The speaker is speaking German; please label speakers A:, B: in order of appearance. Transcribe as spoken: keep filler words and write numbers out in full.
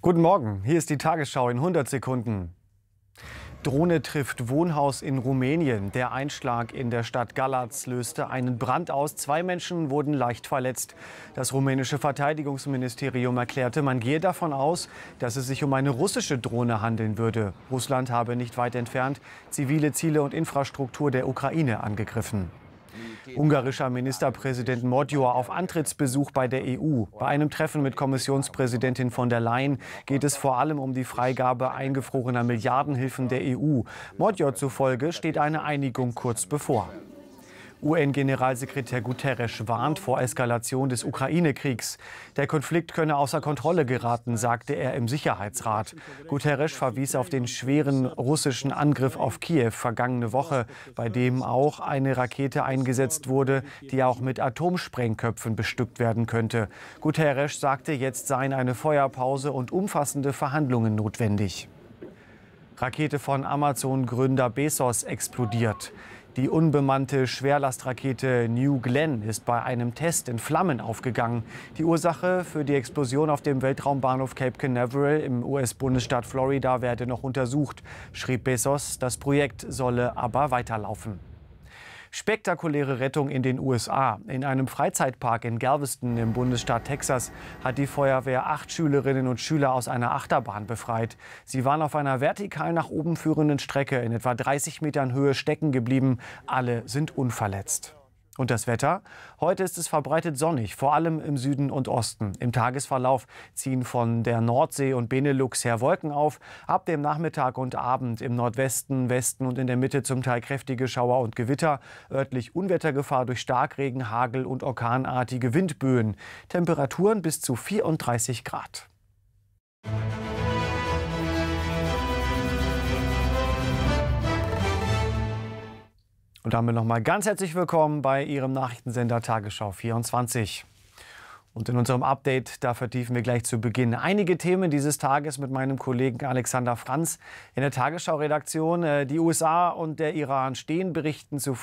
A: Guten Morgen, hier ist die Tagesschau in hundert Sekunden. Drohne trifft Wohnhaus in Rumänien. Der Einschlag in der Stadt Galați löste einen Brand aus. Zwei Menschen wurden leicht verletzt. Das rumänische Verteidigungsministerium erklärte, man gehe davon aus, dass es sich um eine russische Drohne handeln würde. Russland habe nicht weit entfernt zivile Ziele und Infrastruktur der Ukraine angegriffen. Ungarischer Ministerpräsident Magyar auf Antrittsbesuch bei der E U. Bei einem Treffen mit Kommissionspräsidentin von der Leyen geht es vor allem um die Freigabe eingefrorener Milliardenhilfen der E U. Magyar zufolge steht eine Einigung kurz bevor. U N-Generalsekretär Guterres warnt vor Eskalation des Ukraine-Kriegs. Der Konflikt könne außer Kontrolle geraten, sagte er im Sicherheitsrat. Guterres verwies auf den schweren russischen Angriff auf Kiew vergangene Woche, bei dem auch eine Rakete eingesetzt wurde, die auch mit Atomsprengköpfen bestückt werden könnte. Guterres sagte, jetzt seien eine Feuerpause und umfassende Verhandlungen notwendig. Rakete von Amazon-Gründer Bezos explodiert. Die unbemannte Schwerlastrakete New Glenn ist bei einem Test in Flammen aufgegangen. Die Ursache für die Explosion auf dem Weltraumbahnhof Cape Canaveral im U S-Bundesstaat Florida werde noch untersucht, schrieb Bezos. Das Projekt solle aber weiterlaufen. Spektakuläre Rettung in den U S A. In einem Freizeitpark in Galveston im Bundesstaat Texas hat die Feuerwehr acht Schülerinnen und Schüler aus einer Achterbahn befreit. Sie waren auf einer vertikal nach oben führenden Strecke in etwa dreißig Metern Höhe stecken geblieben. Alle sind unverletzt. Und das Wetter? Heute ist es verbreitet sonnig, vor allem im Süden und Osten. Im Tagesverlauf ziehen von der Nordsee und Benelux her Wolken auf. Ab dem Nachmittag und Abend im Nordwesten, Westen und in der Mitte zum Teil kräftige Schauer und Gewitter. Örtlich Unwettergefahr durch Starkregen, Hagel und orkanartige Windböen. Temperaturen bis zu vierunddreißig Grad. Und damit noch mal ganz herzlich willkommen bei Ihrem Nachrichtensender Tagesschau vierundzwanzig. Und in unserem Update, da vertiefen wir gleich zu Beginn einige Themen dieses Tages mit meinem Kollegen Alexander Franz in der Tagesschau-Redaktion. Die U S A und der Iran stehen Berichten zufolge